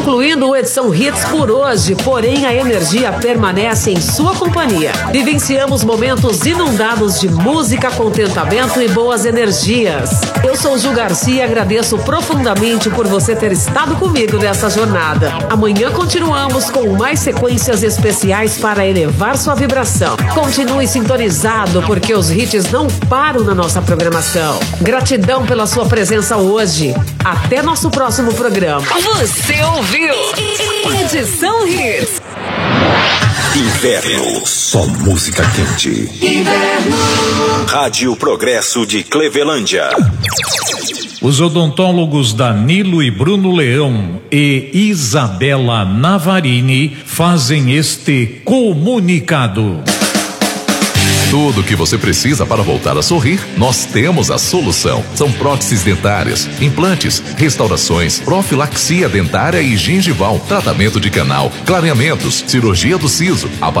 concluindo o Edição Hits por hoje, porém a energia permanece em sua companhia. Vivenciamos momentos inundados de música, contentamento e boas energias. Eu sou Ju Garcia e agradeço profundamente por você ter estado comigo nessa jornada. Amanhã continuamos com mais sequências especiais para elevar sua vibração. Continue sintonizado porque os hits não param na nossa programação. Gratidão pela sua presença hoje. Até nosso próximo programa. Você ouviu Edição Hits. Inverno, só música quente. Inverno. Rádio Progresso de Clevelândia. Os odontólogos Danilo e Bruno Leão e Isabela Navarini fazem este comunicado. Tudo o que você precisa para voltar a sorrir, nós temos a solução. São próteses dentárias, implantes, restaurações, profilaxia dentária e gengival, tratamento de canal, clareamentos, cirurgia do siso,